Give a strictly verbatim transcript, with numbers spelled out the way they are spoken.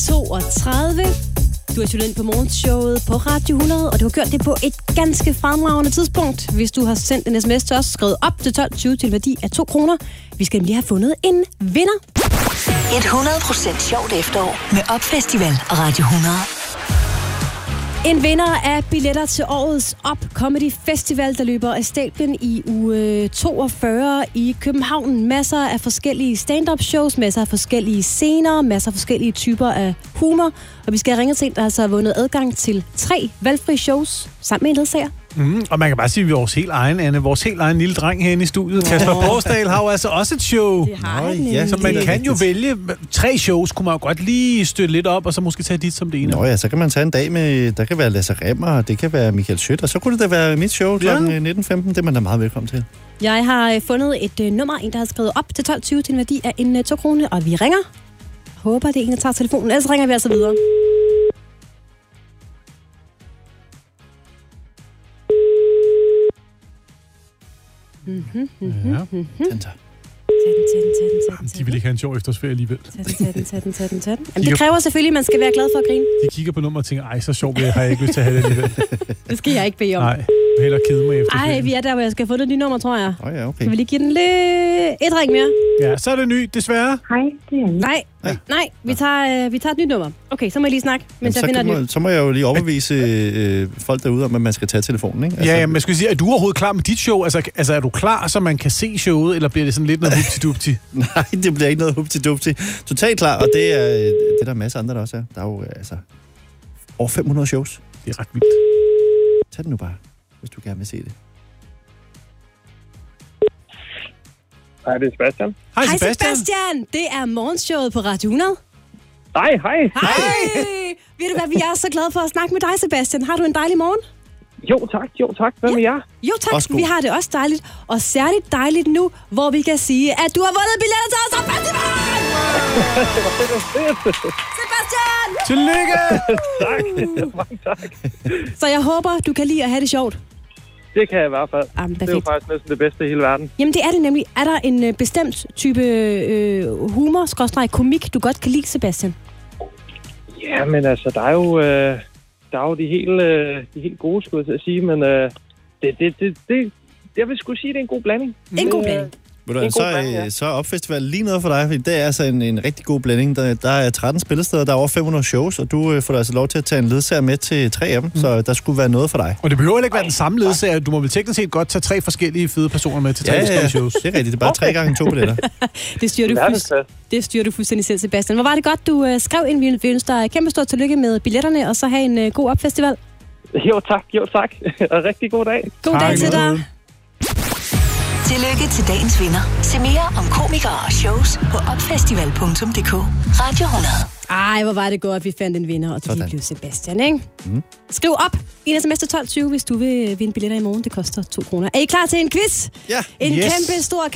toogtredive. Du har tunet ind på morgenshowet på Radio hundrede, og du har gjort det på et ganske fremragende tidspunkt. Hvis du har sendt en sms til os, skrevet op til tolv tyve til værdi af to kroner. Vi skal nemlig have fundet en vinder. hundrede procent sjovt efterår med Opfestival og Radio hundrede. En vinder af billetter til årets Op Comedy Festival, der løber af stablen i uge toogfyrre i København. Masser af forskellige stand-up shows, masser af forskellige scener, masser af forskellige typer af humor. Og vi skal ringe til en, der altså har vundet adgang til tre valgfri shows sammen med en ledsager. Mm, og man kan bare sige, at vores helt egen, Anne, vores helt egen lille dreng herinde i studiet, oh. Kasper Borsdal, har jo altså også et show. Det har han. Ja, så man kan jo vælge tre shows, kunne man jo godt lige støtte lidt op, og så måske tage dit som det ene. Nå ja, så kan man tage en dag med, der kan være Lasse Remmer, det kan være Michael Schødt, og så kunne det da være mit show kl. nitten femten, det er man da meget velkommen til. Jeg har fundet et uh, nummer, en der har skrevet op til tolv tyve til en værdi af en uh, to kroner, og vi ringer. Håber, det er en, der tager telefonen, ellers ringer vi altså videre. Mm-hmm, mm-hmm, ja. mm-hmm. Den tager. Jamen, de vil ikke have en sjov efterårsferie alligevel. Tag den, tag den, tag den, tag den, tag den. Jamen, det kræver selvfølgelig, at man skal være glad for at grine. De kigger på nummer og tænker, ej, så sjovt har jeg ikke lyst til at have det alligevel. Det skal jeg ikke bede om. Nej, jeg vil hellere kede mig efter. Ej, vi er der, hvor jeg skal få det nye nummer, tror jeg. Åh oh, ja, okay. Kan vi lige give den lidt... Et ring mere? Ja, så er det ny, desværre. Hej, det er Nej, nej, nej. Vi tager, øh, vi tager et nyt nummer. Okay, så må jeg lige snakke, mens jeg finder et nyt. Så må jeg jo lige overbevise øh, folk derude om, at man skal tage telefonen, ikke? Altså, ja, ja, men jeg skulle sige, er du overhovedet klar med dit show? Altså, altså er du klar, så man kan se showet, eller bliver det sådan lidt noget hupti-dupti? Nej, det bliver ikke noget hupti-dupti. Totalt klar, og det er, det er der en masse andre, der også er. Der er jo altså over fem hundrede shows. Det er ret vildt. Tag den nu bare, hvis du gerne vil se det. Hej, det er Sebastian. Hej, Hej Sebastian. Sebastian, det er morgenshowet på Radio hundrede. Hej, hej. Hej! Ved du hvad, vi er så glade for at snakke med dig, Sebastian. Har du en dejlig morgen? Jo, tak, jo, tak. Hvad med jer? Jo tak, vi har det også dejligt. Og særligt dejligt nu, hvor vi kan sige, at du har vundet billetter til os op festival! Sebastian! Tillykke! Tak, mange tak. Så jeg håber, du kan lide at have det sjovt. Det kan jeg i hvert fald. Jamen, det er jo faktisk næsten det bedste i hele verden. Jamen, det er det nemlig. Er der en øh, bestemt type øh, humor, skråstreg komik, du godt kan lide, Sebastian? Ja, men altså, der er jo, øh, der er jo de, helt, øh, de helt gode, skulle jeg til at sige, men øh, det, det, det, det, jeg vil sgu sige, det er en god blanding. En god blanding. Ved du, så, blanding, ja. så er Opfestival lige noget for dig, fordi det er altså en, en rigtig god blanding. Der, der er tretten spillesteder, der er over fem hundrede shows, og du øh, får altså lov til at tage en ledsager med til tre af dem, mm. så der skulle være noget for dig. Og det behøver ikke være den samme ledsager. Du må vel teknisk set godt tage tre forskellige fede personer med til tre ja, forskellige ja, shows. Det er rigtigt. Det er bare tre gange to billetter. det, styrer du fuldstændig, det styrer du fuldstændig selv, Sebastian. Hvor var det godt, du øh, skrev ind. Vi ønsker dig kæmpe stort tillykke med billetterne, og så have en øh, god opfestival. Jo tak, jo tak. Og rigtig god dag. God tak, dag til dig. Tillykke til dagens vinder. Se mere om komikere og shows på opfestival punktum d k. Radio hundrede. Ej, hvor var det godt, at vi fandt en vinder, og det lige blev Sebastian, ikke? Mm. Skriv op i en sms til tolv tyve, hvis du vil vinde billetter i morgen. Det koster to kroner. Er I klar til en quiz? Ja. En yes. kæmpe stor